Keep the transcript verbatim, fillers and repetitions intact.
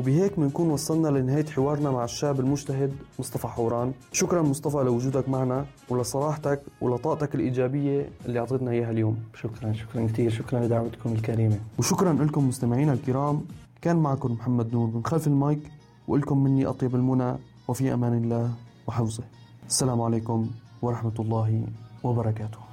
وبهيك بنكون وصلنا لنهاية حوارنا مع الشاب المجتهد مصطفى حوران. شكرا مصطفى لوجودك معنا ولصراحتك ولطاقتك الإيجابية اللي أعطيتنا إياها اليوم. شكرا شكرا كثير، شكرا لدعوتكم الكريمة. وشكرا لكم مستمعينا الكرام. كان معكم محمد نور من خلف المايك، وإلكم مني أطيب المنى، وفي أمان الله وحفظه. السلام عليكم ورحمة الله وبركاته.